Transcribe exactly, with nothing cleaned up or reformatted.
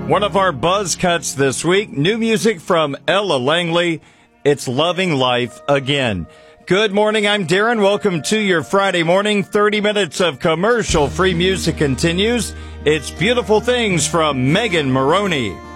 One of our buzz cuts this week, new music from Ella Langley. It's Loving Life Again. Good morning, I'm Darren. Welcome to your Friday morning. thirty minutes of commercial-free music continues. It's Beautiful Things from Megan Moroney.